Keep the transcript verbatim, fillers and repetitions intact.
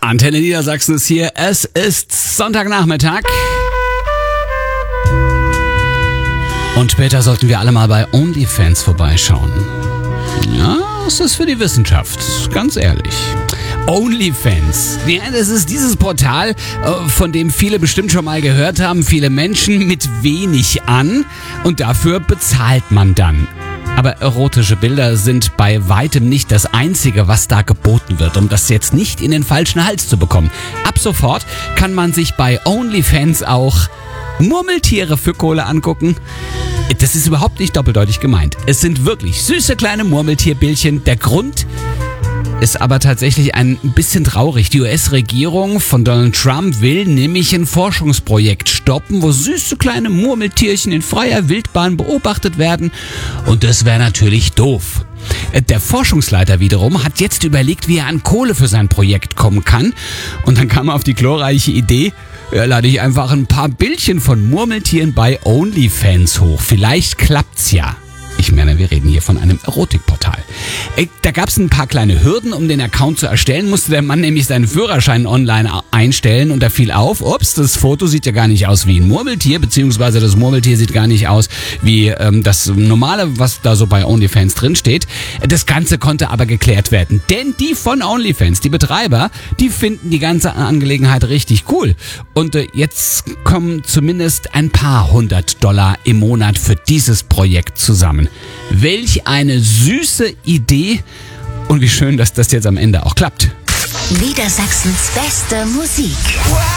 Antenne Niedersachsen ist hier. Es ist Sonntagnachmittag. Und später sollten wir alle mal bei OnlyFans vorbeischauen. Ja, das ist für die Wissenschaft, ganz ehrlich. OnlyFans. Ja, das ist dieses Portal, von dem viele bestimmt schon mal gehört haben. Viele Menschen mit wenig an und dafür bezahlt man dann. Aber erotische Bilder sind bei weitem nicht das Einzige, was da geboten wird, um das jetzt nicht in den falschen Hals zu bekommen. Ab sofort kann man sich bei OnlyFans auch Murmeltiere für Kohle angucken. Das ist überhaupt nicht doppeldeutig gemeint. Es sind wirklich süße kleine Murmeltierbildchen. Der Grund ist aber tatsächlich ein bisschen traurig. Die U S-Regierung von Donald Trump will nämlich ein Forschungsprojekt stoppen, wo süße kleine Murmeltierchen in freier Wildbahn beobachtet werden. Und das wäre natürlich doof. Der Forschungsleiter wiederum hat jetzt überlegt, wie er an Kohle für sein Projekt kommen kann. Und dann kam er auf die glorreiche Idee, ja, lade ich einfach ein paar Bildchen von Murmeltieren bei OnlyFans hoch. Vielleicht klappt's ja. Ich meine, wir reden hier von einem Erotikportal. Da gab es ein paar kleine Hürden, um den Account zu erstellen. Musste der Mann nämlich seinen Führerschein online einstellen und da fiel auf, ups, das Foto sieht ja gar nicht aus wie ein Murmeltier, beziehungsweise das Murmeltier sieht gar nicht aus wie ähm, das normale, was da so bei OnlyFans drin steht. Das Ganze konnte aber geklärt werden, denn die von OnlyFans, die Betreiber, die finden die ganze Angelegenheit richtig cool. Und äh, jetzt kommen zumindest ein paar hundert Dollar im Monat für dieses Projekt zusammen. Welch eine süße Idee und wie schön, dass das jetzt am Ende auch klappt. Niedersachsens beste Musik.